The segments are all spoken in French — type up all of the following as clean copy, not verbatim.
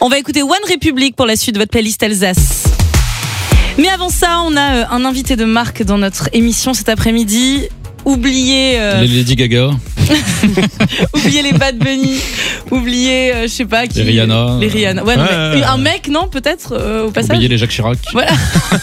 On va écouter One Republic pour la suite de votre playlist Alsace. Mais avant ça, on a un invité de marque dans notre émission cet après-midi. Oubliez les Lady Gaga, oubliez les Bad Bunny, oubliez je sais pas qui, les Rihanna. Ouais, non, mais un mec, non, peut-être au passage. Oubliez les Jacques Chirac. Voilà.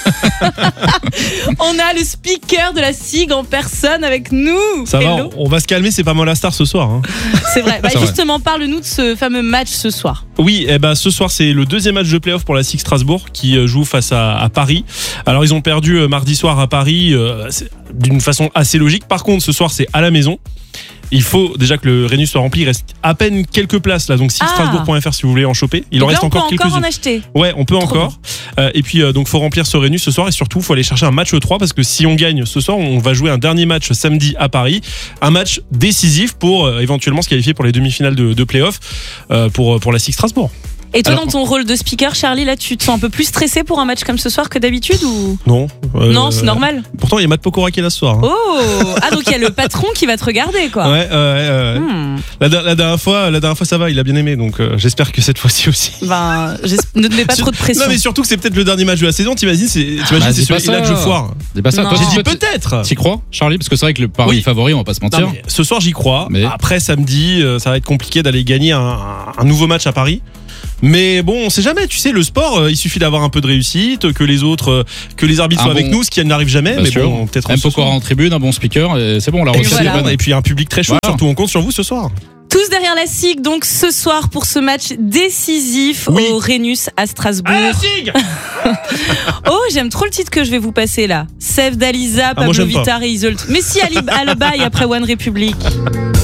On a le speaker de la SIG en personne avec nous. Ça Hello. va, on va se calmer, c'est pas moi la star ce soir. Hein. C'est vrai. C'est Justement, parle-nous de ce fameux match ce soir. Oui, ce soir c'est le deuxième match de play-off pour la SIG Strasbourg qui joue face à Paris. Alors ils ont perdu mardi soir à Paris d'une façon assez logique. Par contre, ce soir c'est à la maison. Il faut déjà que le Rhenus soit rempli. Il reste à peine quelques places là, donc sigstrasbourg.fr si vous voulez en choper. Il en reste encore quelques-unes. On peut encore en acheter. Ouais, on peut encore. Et puis donc faut remplir ce Rhenus ce soir et surtout faut aller chercher un match 3 parce que si on gagne ce soir, on va jouer un dernier match samedi à Paris, un match décisif pour éventuellement se qualifier pour les demi-finales de play-off pour la SIG Strasbourg. Et toi, Alors, dans ton rôle de speaker, Charlie, là, tu te sens un peu plus stressé pour un match comme ce soir que d'habitude ou Non. Non, c'est normal. Pourtant, il y a Matt Pokora qui est là ce soir. Hein. Oh, donc il y a le patron qui va te regarder, quoi. Ouais. La dernière fois, ça va, il a bien aimé, donc j'espère que cette fois-ci aussi. Ne te mets pas trop de pression. Non, mais surtout que c'est peut-être le dernier match de la saison. T'imagines, c'est celui-là que je foire. C'est pas ça. Non. Toi, J'ai dit peut-être. T'y crois, Charlie? Parce que c'est vrai que le Paris est favori, on va pas se mentir. Non, mais ce soir, j'y crois. Mais... Après, samedi, ça va être compliqué d'aller gagner un nouveau match à Paris. Mais bon, on sait jamais, tu sais, le sport, il suffit d'avoir un peu de réussite, que les arbitres soient avec nous, ce qui n'arrive jamais. Bien mais sûr. bon, peut-être même Pokora en tribune, un bon speaker, et c'est bon, la recette est bonne. Et puis un public très chaud, surtout on compte sur vous ce soir. Tous derrière la SIG, donc ce soir pour ce match décisif au Rhenus à Strasbourg. À la SIG. Oh, j'aime trop le titre que je vais vous passer là. Save d'Aliza, Pablo Vittar et Isolde. Mais si, Aliba et après One Republic.